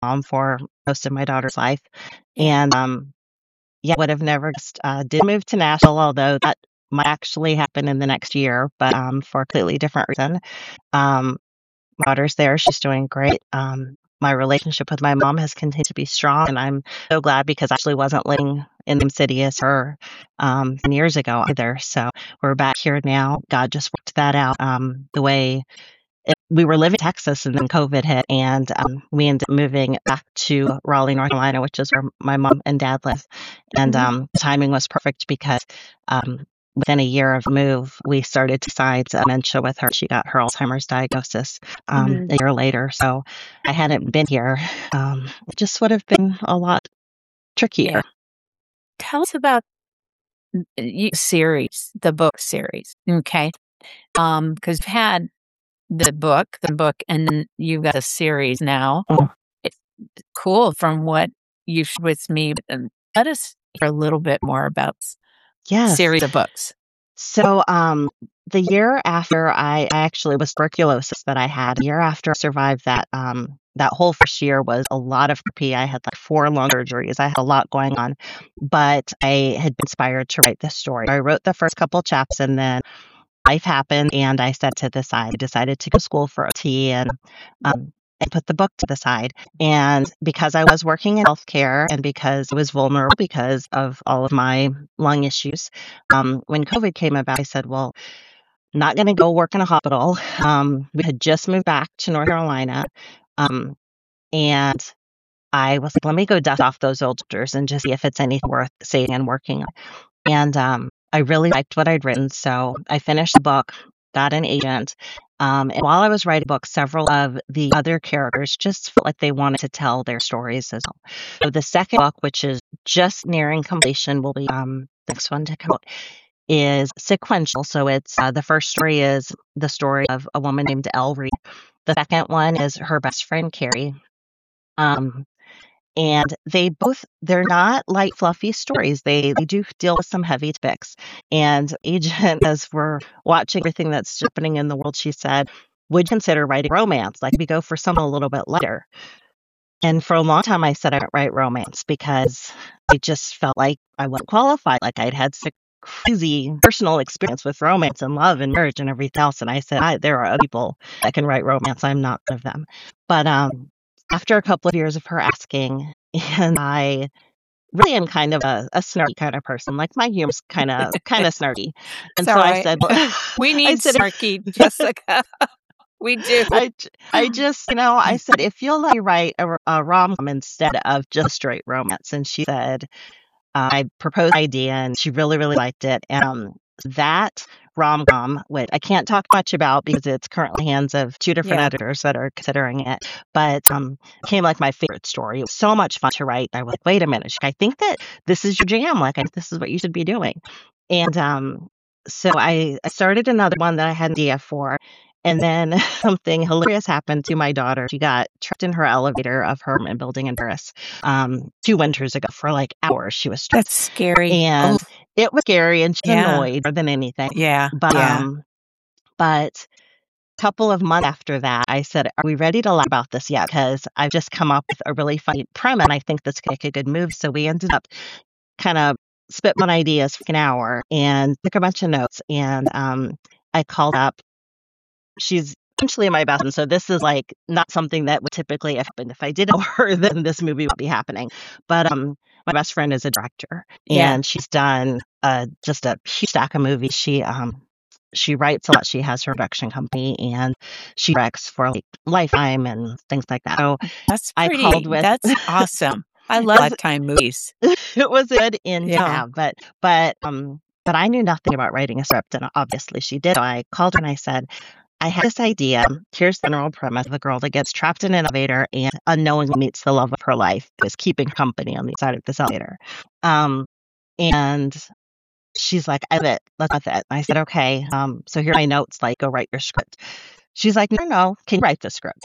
mom for most of my daughter's life. Yeah. And yeah, would have never guessed, did move to Nashville, although that might actually happen in the next year, but for a completely different reason. Um, my daughter's there. She's doing great. My relationship with my mom has continued to be strong, and I'm so glad because I actually wasn't living in the same city as her 10 years ago either. So we're back here now. God just worked that out the way we were living in Texas and then COVID hit, and we ended up moving back to Raleigh, North Carolina, which is where my mom and dad live. And Mhm. timing was perfect because within a year of the move, we started to sign dementia with her. She got her Alzheimer's diagnosis Mhm. a year later. So I hadn't been here. It just would have been a lot trickier. Yeah. Tell us about the book series. Okay. Because you've had the book, and then you've got a series now. Mm. It's cool from what you've shared with me. But, let us hear a little bit more about Yes. series of books. So, the year after I actually was tuberculosis that I had, the year after I survived that, that whole first year was a lot of therapy. I had like 4 long surgeries. I had a lot going on, but I had been inspired to write this story. I wrote the first couple chapters and then life happened and I set to the side. I decided to go to school for OT and put the book to the side. And because I was working in healthcare and because I was vulnerable because of all of my lung issues, when COVID came about, I said, well, not going to go work in a hospital. We had just moved back to North Carolina. Um, and I was like, let me go dust off those old chapters and just see if it's anything worth saving and working on. And I really liked what I'd written. So I finished the book, got an agent. And while I was writing the book, several of the other characters just felt like they wanted to tell their stories as well. So the second book, which is just nearing completion, will be the next one to come out, is sequential. So it's the first story is the story of a woman named Elle Reed. The second one is her best friend, Carrie. Um, and they're not light, fluffy stories. They do deal with some heavy topics. And Agent, as we're watching everything that's happening in the world, she said, would you consider writing romance? Like we go for something a little bit lighter. And for a long time, I said I don't write romance because I just felt like I wasn't qualified. Like I'd had such crazy personal experience with romance and love and marriage and everything else. And I said, there are other people that can write romance. I'm not one of them. But after a couple of years of her asking, and I really am kind of a snarky kind of person. Like my humor's kind of snarky. It's And all so I right. said, We I need said, snarky, Jessica. We do. I just, I said, if you'll let me write a rom-com instead of just straight romance. And she said, I proposed the idea and she really, really liked it. And that rom-com, which I can't talk much about because it's currently in the hands of 2 different Yeah. editors that are considering it, but became like my favorite story. It was so much fun to write. I was like, wait a minute, I think that this is your jam. Like, I think this is what you should be doing. And so I started another one that I had an idea for. And then something hilarious happened to my daughter. She got trapped in her elevator of her apartment building in Paris 2 winters ago for like hours. She was That's trapped. scary. Oh, And it was scary and she's yeah. annoyed more than anything. Yeah. But Yeah. but a couple of months after that, I said, are we ready to laugh about this yet? Because I've just come up with a really funny premise and I think this could make a good movie. So we ended up kind of spit on ideas for an hour and took a bunch of notes. And I called up, she's essentially my best friend. So this is like not something that would typically happen. If I didn't know her, then this movie would be happening. But my best friend is a director Yeah. and she's done just a huge stack of movies. She writes a lot. She has her production company and she directs for like Lifetime and things like that. So That's I called pretty. with That's awesome. I love it was Lifetime movies. it was a good in to Yeah. have, but I knew nothing about writing a script, and obviously she did. So I called her and I said, I had this idea. Here's the general premise of a girl that gets trapped in an elevator and unknowingly meets the love of her life, who is keeping company on the side of this elevator. Um, and she's like, I love it. Let's have it. I said, okay. So here are my notes. Like, go write your script. She's like, no, can you write the script?